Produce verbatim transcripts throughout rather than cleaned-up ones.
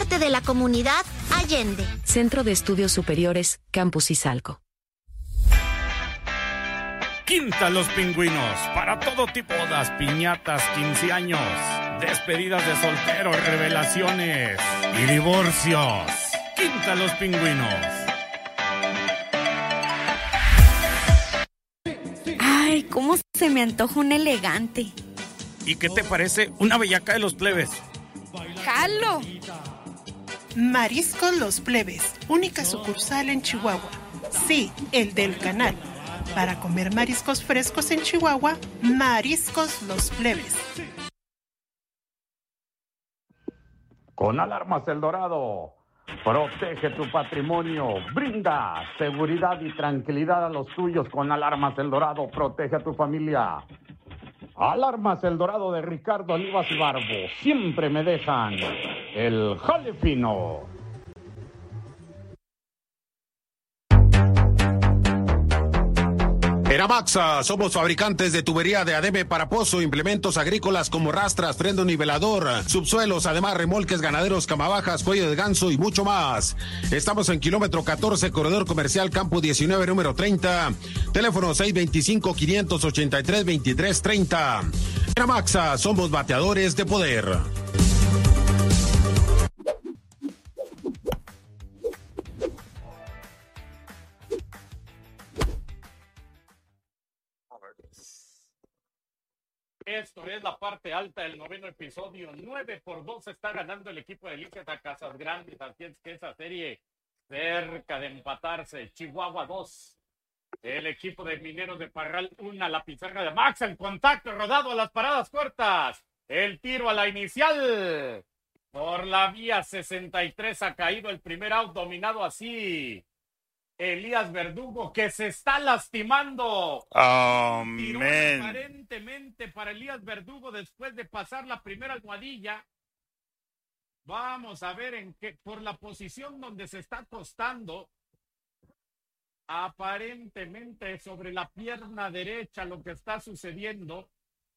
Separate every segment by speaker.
Speaker 1: parte de la comunidad Allende.
Speaker 2: Centro de Estudios Superiores, Campus Izalco.
Speaker 3: Quinta Los Pingüinos, para todo tipo de bodas, piñatas, quince años, despedidas de soltero, revelaciones y divorcios. Quinta Los Pingüinos.
Speaker 4: Ay, cómo se me antoja un elegante.
Speaker 3: ¿Y qué te parece una bellaca de los plebes?
Speaker 4: ¡Jalo!
Speaker 5: Mariscos Los Plebes, única sucursal en Chihuahua. Sí, el del canal. Para comer mariscos frescos en Chihuahua, Mariscos Los Plebes.
Speaker 6: Con Alarmas El Dorado, protege tu patrimonio, brinda seguridad y tranquilidad a los tuyos. Con Alarmas El Dorado, protege a tu familia. Alarmas El Dorado de Ricardo Olivas y Barbo, siempre me dejan el jale fino.
Speaker 7: Eramaxa, somos fabricantes de tubería de adebe para pozo, implementos agrícolas como rastras, freno nivelador, subsuelos, además remolques ganaderos, camabajas, cuello de ganso y mucho más. Estamos en kilómetro catorce, corredor comercial Campo diecinueve, número treinta, teléfono seis dos cinco, cinco ocho tres, dos tres tres cero. Eramaxa, somos bateadores de poder.
Speaker 3: Esto es la parte alta del noveno episodio. nueve por dos está ganando el equipo de Licetas a Casas Grandes. Así es que esa serie cerca de empatarse. Chihuahua dos. El equipo de Mineros de Parral una. La pizarra de Max. El contacto rodado a las paradas cortas. El tiro a la inicial. Por la vía sesenta y tres ha caído el primer out, dominado así Elías Verdugo, que se está lastimando.
Speaker 8: Oh,
Speaker 3: Tiró
Speaker 8: man.
Speaker 3: aparentemente para Elías Verdugo después de pasar la primera almohadilla. Vamos a ver en qué, por la posición donde se está acostando, aparentemente sobre la pierna derecha lo que está sucediendo.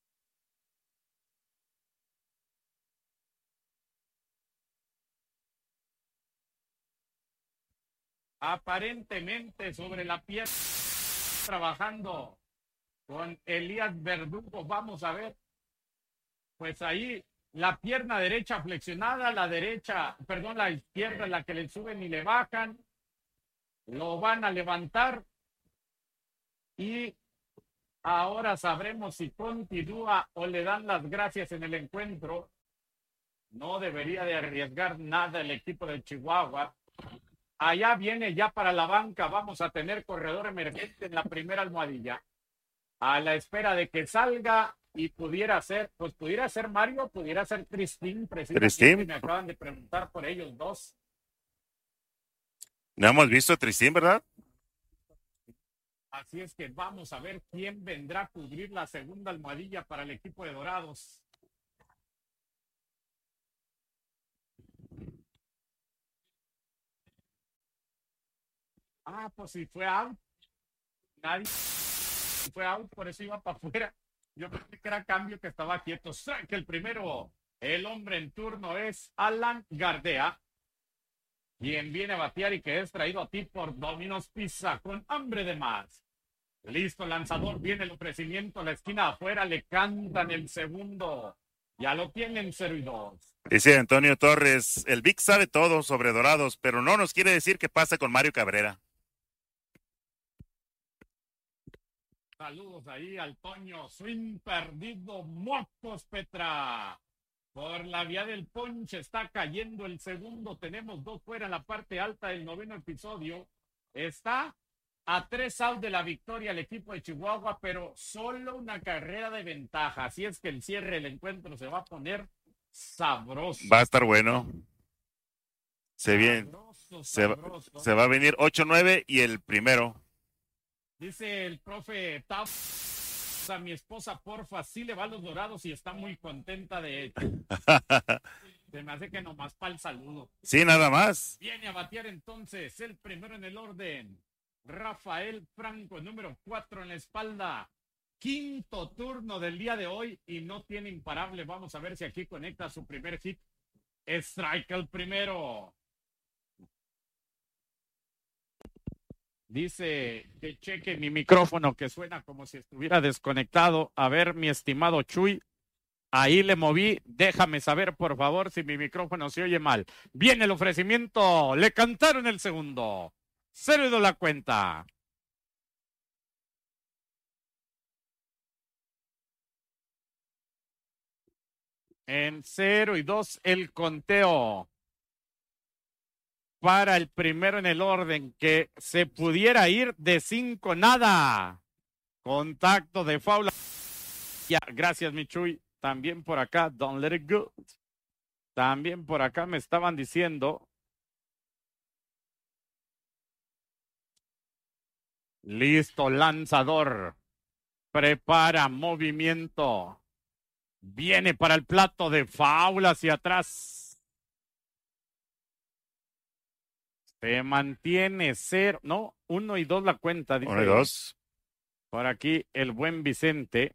Speaker 3: Aparentemente sobre la pierna, trabajando con Elías Verdugo. Vamos a ver, pues ahí la pierna derecha flexionada, la derecha, perdón, la izquierda, la que le suben y le bajan, lo van a levantar y ahora sabremos si continúa o le dan las gracias en el encuentro. No debería de arriesgar nada el equipo de Chihuahua. Allá viene ya para la banca. Vamos a tener corredor emergente en la primera almohadilla. A la espera de que salga y pudiera ser, pues pudiera ser Mario, pudiera ser Tristín.
Speaker 8: Tristín.
Speaker 3: Me acaban de preguntar por ellos dos.
Speaker 8: No hemos visto a Tristín, ¿verdad?
Speaker 3: Así es que vamos a ver quién vendrá a cubrir la segunda almohadilla para el equipo de Dorados. Ah, pues si fue out. Nadie fue out, por eso iba para afuera. Yo pensé que era cambio, que estaba quieto. Que el primero, el hombre en turno es Alan Gardea, quien viene a batear y que es traído a ti por Domino's Pizza con hambre de más. Listo, lanzador, viene el ofrecimiento a la esquina afuera, le cantan el segundo. Ya lo tienen cero y dos.
Speaker 8: Dice Antonio Torres, el Vic sabe todo sobre Dorados, pero no nos quiere decir qué pasa con Mario Cabrera.
Speaker 3: Saludos ahí al Toño, swing perdido, mocos Petra. Por la vía del ponche está cayendo el segundo, tenemos dos fuera en la parte alta del noveno episodio. Está a tres out de la victoria el equipo de Chihuahua, pero solo una carrera de ventaja. Así es que el cierre del encuentro se va a poner sabroso.
Speaker 8: Va a estar bueno. Se viene,
Speaker 3: Sabroso,
Speaker 8: se,
Speaker 3: sabroso.
Speaker 8: se va a venir ocho nueve y el primero.
Speaker 3: Dice el profe Tau, a mi esposa, porfa, sí le va a los Dorados y está muy contenta de hecho. Se me hace que nomás para el saludo.
Speaker 8: Sí, nada más.
Speaker 3: Viene a batear entonces el primero en el orden. Rafael Franco, número cuatro en la espalda. Quinto turno del día de hoy y no tiene imparable. Vamos a ver si aquí conecta su primer hit. Strike el primero. Dice que cheque mi micrófono que suena como si estuviera desconectado. A ver, mi estimado Chuy, ahí le moví. Déjame saber, por favor, si mi micrófono se oye mal. Viene el ofrecimiento. Le cantaron el segundo. Cero y dos la cuenta. En cero y dos el conteo. Para el primero en el orden, que se pudiera ir de cinco nada. Contacto de faula. Ya, gracias, mi Chuy. También por acá, don't let it go. También por acá me estaban diciendo. Listo, lanzador. Prepara movimiento. Viene para el plato de faula hacia atrás. Se mantiene cero, no, uno y dos la cuenta. Dice
Speaker 8: uno y dos.
Speaker 3: Por aquí el buen Vicente.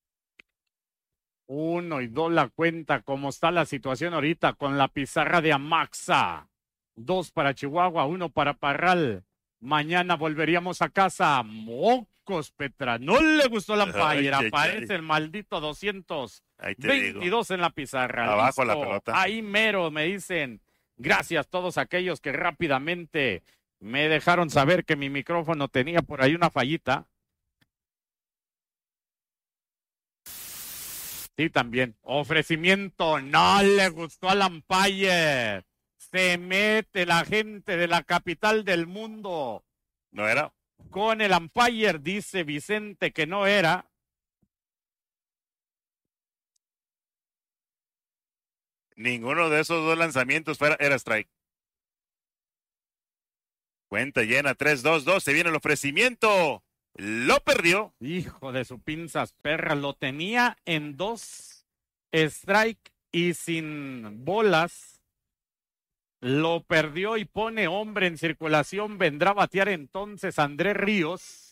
Speaker 3: Uno y dos la cuenta. Como está la situación ahorita con la pizarra de Amaxa. Dos para Chihuahua, uno para Parral. Mañana volveríamos a casa. Mocos, Petra. No le gustó la Empire. Aparece el maldito doscientos veintidós en la pizarra.
Speaker 8: Abajo
Speaker 3: Listo.
Speaker 8: la pelota.
Speaker 3: Ahí mero me dicen. Gracias a todos aquellos que rápidamente me dejaron saber que mi micrófono tenía por ahí una fallita. Sí, también. Ofrecimiento. No le gustó al umpire. Se mete la gente de la capital del mundo.
Speaker 8: ¿No era?
Speaker 3: Con el umpire, dice Vicente que no era.
Speaker 8: Ninguno de esos dos lanzamientos fuera, era strike. Cuenta llena, tres dos dos. Se viene el ofrecimiento. Lo perdió.
Speaker 3: Hijo de su pinzas perra. Lo tenía en dos strike y sin bolas. Lo perdió y pone hombre en circulación. Vendrá a batear entonces Andrés Ríos.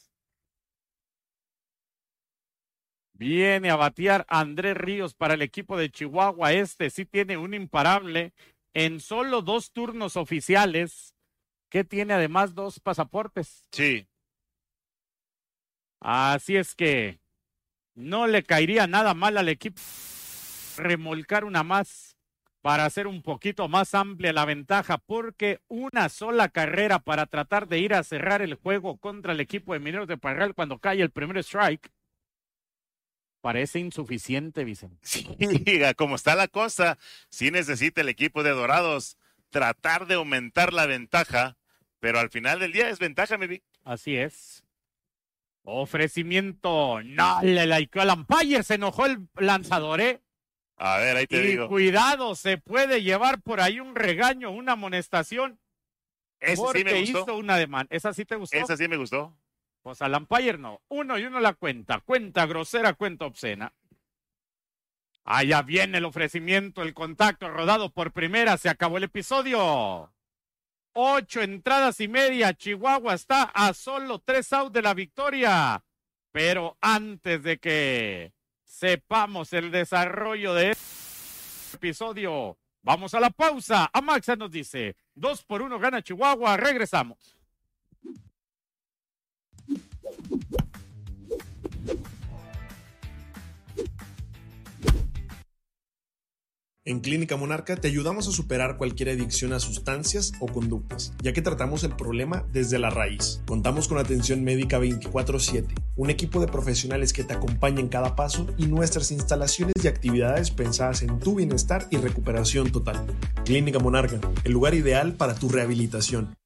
Speaker 3: Viene a batear Andrés Ríos para el equipo de Chihuahua. Este sí tiene un imparable en solo dos turnos oficiales, que tiene además dos pasaportes.
Speaker 8: Sí.
Speaker 3: Así es que no le caería nada mal al equipo remolcar una más para hacer un poquito más amplia la ventaja, porque una sola carrera para tratar de ir a cerrar el juego contra el equipo de Mineros de Parral cuando cae el primer strike. Parece insuficiente, Vicente.
Speaker 8: Sí, como está la cosa, sí necesita el equipo de Dorados tratar de aumentar la ventaja, pero al final del día es ventaja, mi Vic.
Speaker 3: Así es. Ofrecimiento. No le laiqueó al umpire, se enojó el lanzador, ¿eh?
Speaker 8: A ver, ahí te
Speaker 3: y
Speaker 8: digo.
Speaker 3: Cuidado, se puede llevar por ahí un regaño, una amonestación.
Speaker 8: Esa sí me gustó.
Speaker 3: Hizo una demanda. ¿Esa sí te gustó?
Speaker 8: Esa sí me gustó.
Speaker 3: Pues al umpire no. Uno y uno la cuenta. Cuenta grosera, cuenta obscena. Allá viene el ofrecimiento, el contacto rodado por primera. Se acabó el episodio. Ocho entradas y media. Chihuahua está a solo tres outs de la victoria. Pero antes de que sepamos el desarrollo de este episodio, vamos a la pausa. Amaxa nos dice, dos por uno gana Chihuahua. Regresamos.
Speaker 9: En Clínica Monarca te ayudamos a superar cualquier adicción a sustancias o conductas, ya que tratamos el problema desde la raíz. Contamos con atención médica veinticuatro siete, un equipo de profesionales que te acompaña en cada paso y nuestras instalaciones y actividades pensadas en tu bienestar y recuperación total. Clínica Monarca, el lugar ideal para tu rehabilitación.